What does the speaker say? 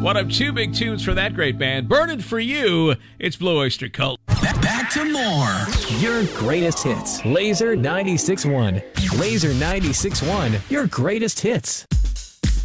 One of two big tunes from that great band. Burning for You. It's Blue Oyster Cult. Back to more. Your greatest hits. Laser 96.1. Laser 96.1. Your greatest hits.